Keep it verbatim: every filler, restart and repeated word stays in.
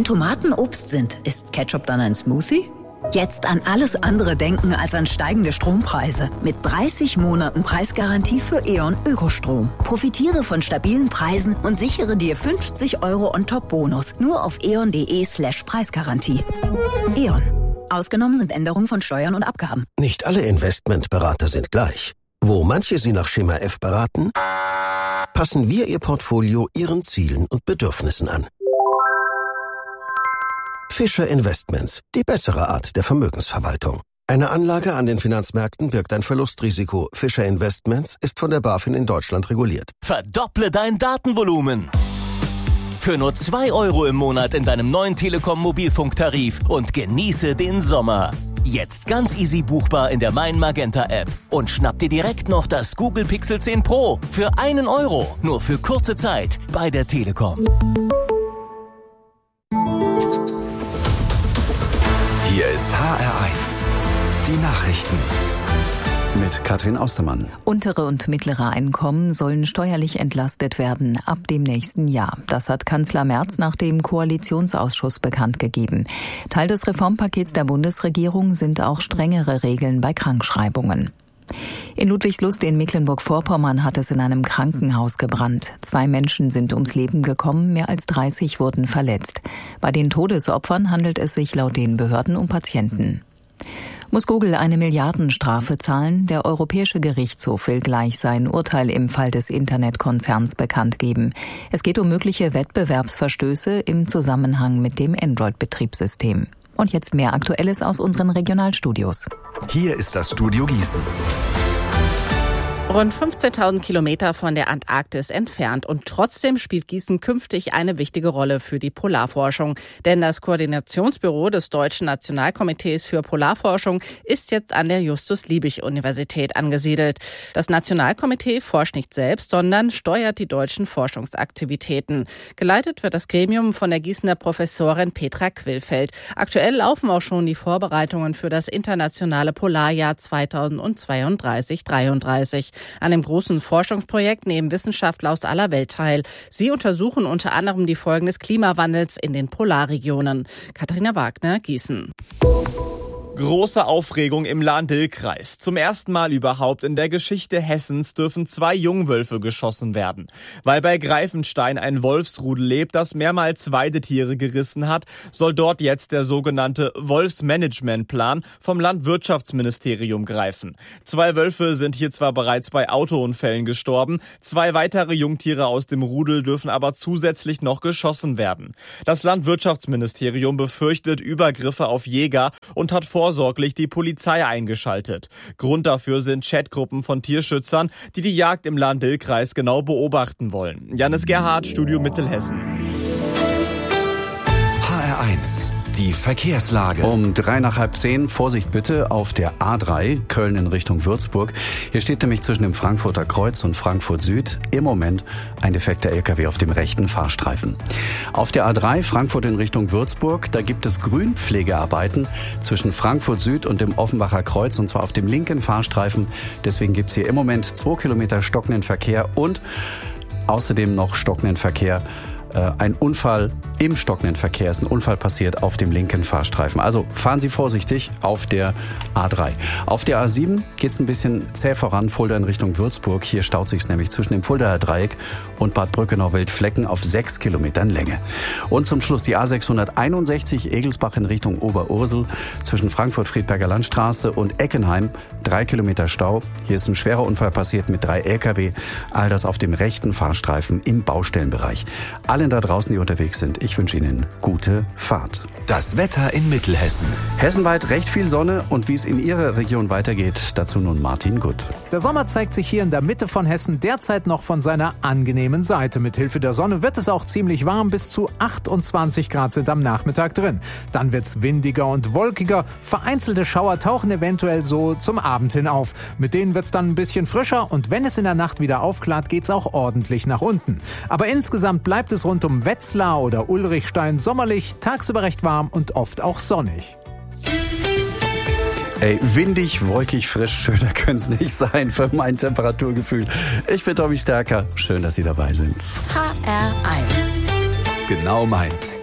Tomaten Obst sind, ist Ketchup dann ein Smoothie? Jetzt an alles andere denken als an steigende Strompreise. Mit dreißig Monaten Preisgarantie für E.ON Ökostrom. Profitiere von stabilen Preisen und sichere dir fünfzig Euro on top Bonus. Nur auf eon.de slash Preisgarantie. E.ON. Ausgenommen sind Änderungen von Steuern und Abgaben. Nicht alle Investmentberater sind gleich. Wo manche Sie nach Schema F beraten, passen wir Ihr Portfolio Ihren Zielen und Bedürfnissen an. Fischer Investments, die bessere Art der Vermögensverwaltung. Eine Anlage an den Finanzmärkten birgt ein Verlustrisiko. Fischer Investments ist von der BaFin in Deutschland reguliert. Verdopple dein Datenvolumen. Für nur zwei Euro im Monat in deinem neuen Telekom-Mobilfunktarif und genieße den Sommer. Jetzt ganz easy buchbar in der Mein Magenta App. Und schnapp dir direkt noch das Google Pixel zehn Pro für einen Euro. Nur für kurze Zeit bei der Telekom. Hier ist H R eins. Die Nachrichten. Mit Katrin Austermann. Untere und mittlere Einkommen sollen steuerlich entlastet werden ab dem nächsten Jahr. Das hat Kanzler Merz nach dem Koalitionsausschuss bekannt gegeben. Teil des Reformpakets der Bundesregierung sind auch strengere Regeln bei Krankschreibungen. In Ludwigslust in Mecklenburg-Vorpommern hat es in einem Krankenhaus gebrannt. Zwei Menschen sind ums Leben gekommen, mehr als dreißig wurden verletzt. Bei den Todesopfern handelt es sich laut den Behörden um Patienten. Muss Google eine Milliardenstrafe zahlen? Der Europäische Gerichtshof will gleich sein Urteil im Fall des Internetkonzerns bekannt geben. Es geht um mögliche Wettbewerbsverstöße im Zusammenhang mit dem Android-Betriebssystem. Und jetzt mehr Aktuelles aus unseren Regionalstudios. Hier ist das Studio Gießen. Rund fünfzehntausend Kilometer von der Antarktis entfernt. Und trotzdem spielt Gießen künftig eine wichtige Rolle für die Polarforschung. Denn das Koordinationsbüro des Deutschen Nationalkomitees für Polarforschung ist jetzt an der Justus-Liebig-Universität angesiedelt. Das Nationalkomitee forscht nicht selbst, sondern steuert die deutschen Forschungsaktivitäten. Geleitet wird das Gremium von der Gießener Professorin Petra Quillfeld. Aktuell laufen auch schon die Vorbereitungen für das internationale Polarjahr zweitausendzweiunddreißig dreiunddreißig. An dem großen Forschungsprojekt nehmen Wissenschaftler aus aller Welt teil. Sie untersuchen unter anderem die Folgen des Klimawandels in den Polarregionen. Katharina Wagner, Gießen. Große Aufregung im Lahn-Dill-Kreis. Zum ersten Mal überhaupt in der Geschichte Hessens dürfen zwei Jungwölfe geschossen werden. Weil bei Greifenstein ein Wolfsrudel lebt, das mehrmals Weidetiere gerissen hat, soll dort jetzt der sogenannte Wolfsmanagementplan vom Landwirtschaftsministerium greifen. Zwei Wölfe sind hier zwar bereits bei Autounfällen gestorben, zwei weitere Jungtiere aus dem Rudel dürfen aber zusätzlich noch geschossen werden. Das Landwirtschaftsministerium befürchtet Übergriffe auf Jäger und hat vor vorsorglich die Polizei eingeschaltet. Grund dafür sind Chatgruppen von Tierschützern, die die Jagd im Lahn-Dill-Kreis genau beobachten wollen. Janis Gerhardt, Studio Mittelhessen. H R eins. Die Verkehrslage. Um drei nach halb zehn, Vorsicht bitte, auf der A drei, Köln in Richtung Würzburg. Hier steht nämlich zwischen dem Frankfurter Kreuz und Frankfurt Süd im Moment ein defekter L K W auf dem rechten Fahrstreifen. Auf der A drei, Frankfurt in Richtung Würzburg, da gibt es Grünpflegearbeiten zwischen Frankfurt Süd und dem Offenbacher Kreuz, und zwar auf dem linken Fahrstreifen. Deswegen gibt es hier im Moment zwei Kilometer stockenden Verkehr und außerdem noch stockenden Verkehr. Ein Unfall im stockenden Verkehr ist ein Unfall passiert auf dem linken Fahrstreifen. Also fahren Sie vorsichtig auf der A drei. Auf der A sieben geht es ein bisschen zäh voran, Fulda in Richtung Würzburg. Hier staut sich nämlich zwischen dem Fuldaer Dreieck und Bad Brückenau-Wildflecken auf sechs Kilometern Länge. Und zum Schluss die A sechshunderteinundsechzig Egelsbach in Richtung Oberursel zwischen Frankfurt-Friedberger Landstraße und Eckenheim. Drei Kilometer Stau. Hier ist ein schwerer Unfall passiert mit drei L K W. All das auf dem rechten Fahrstreifen im Baustellenbereich. Allen da draußen, die unterwegs sind, ich wünsche Ihnen gute Fahrt. Das Wetter in Mittelhessen. Hessenweit recht viel Sonne, und wie es in Ihrer Region weitergeht, dazu nun Martin Gutt. Der Sommer zeigt sich hier in der Mitte von Hessen derzeit noch von seiner angenehmen Seite. Mit Hilfe der Sonne wird es auch ziemlich warm, bis zu achtundzwanzig Grad sind am Nachmittag drin. Dann wird's windiger und wolkiger, vereinzelte Schauer tauchen eventuell so zum Abend hin auf. Mit denen wird's dann ein bisschen frischer, und wenn es in der Nacht wieder aufklart, geht's auch ordentlich nach unten. Aber insgesamt bleibt es rund um Wetzlar oder Ulrichstein sommerlich, tagsüber recht warm und oft auch sonnig. Ey, windig, wolkig, frisch, schöner könnte es nicht sein für mein Temperaturgefühl. Ich bin Tommy Stärker. Schön, dass Sie dabei sind. H R eins. Genau meins.